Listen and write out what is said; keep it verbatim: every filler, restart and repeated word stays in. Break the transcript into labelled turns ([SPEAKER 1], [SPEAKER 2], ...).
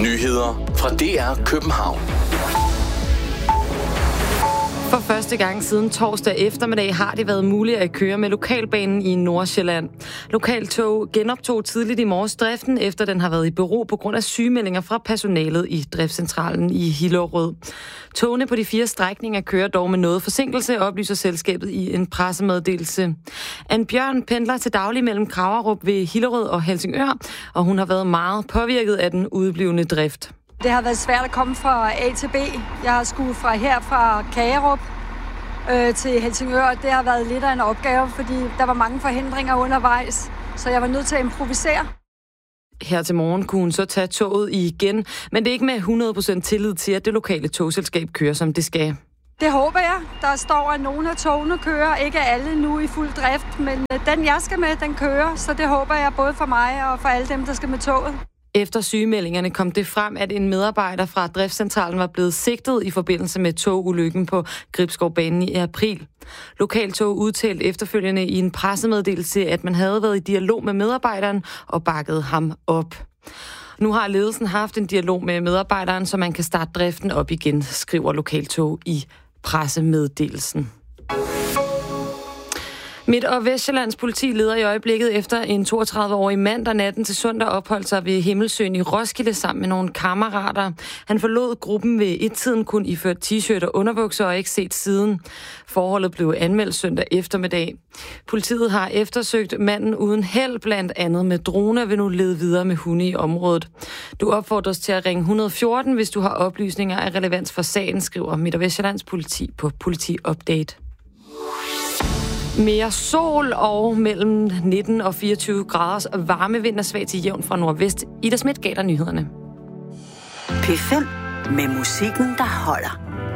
[SPEAKER 1] Nyheder fra D R København.
[SPEAKER 2] For første gang siden torsdag eftermiddag har det været muligt at køre med lokalbanen i Nordsjælland. Lokaltog genoptog tidligt i morges driften, efter den har været i bero på grund af sygemeldinger fra personalet i driftscentralen i Hillerød. Togene på de fire strækninger kører dog med noget forsinkelse, oplyser selskabet i en pressemeddelelse. Ann Bjørn pendler til daglig mellem Kragerup ved Hillerød og Helsingør, og hun har været meget påvirket af den udeblivende drift.
[SPEAKER 3] Det har været svært at komme fra A til B. Jeg har skulle fra her fra Kagerup øh, til Helsingør. Det har været lidt af en opgave, fordi der var mange forhindringer undervejs, så jeg var nødt til at improvisere.
[SPEAKER 2] Her til morgen kunne hun så tage toget igen, men det er ikke med hundrede procent tillid til, at det lokale togselskab kører, som det skal.
[SPEAKER 3] Det håber jeg. Der står, at nogle af togene kører. Ikke alle nu i fuld drift, men den jeg skal med, den kører. Så det håber jeg både for mig og for alle dem, der skal med toget.
[SPEAKER 2] Efter sygemeldingerne kom det frem, at en medarbejder fra driftscentralen var blevet sigtet i forbindelse med togulykken på Gribskovbanen i april. Lokaltog udtalte efterfølgende i en pressemeddelelse, at man havde været i dialog med medarbejderen og bakket ham op. Nu har ledelsen haft en dialog med medarbejderen, så man kan starte driften op igen, skriver Lokaltog i pressemeddelelsen. Midt- og Vestsjællands politi leder i øjeblikket efter en toogtredive-årig mand, der natten til søndag opholdt sig ved Himmelsøen i Roskilde sammen med nogle kammerater. Han forlod gruppen ved et-tiden kun iført t-shirt og underbukser og ikke set siden. Forholdet blev anmeldt søndag eftermiddag. Politiet har eftersøgt manden uden held, blandt andet med droner, vil nu lede videre med hunde i området. Du opfordres til at ringe et hundrede og fjorten, hvis du har oplysninger af relevans for sagen, skriver Midt- og Vestsjællands politi på Politi Update. Mere sol og mellem nitten og fireogtyve graders varme vind og svag til jævn fra nordvest. Ida Schmidt gav dig nyhederne.
[SPEAKER 4] P fem med musikken, der holder.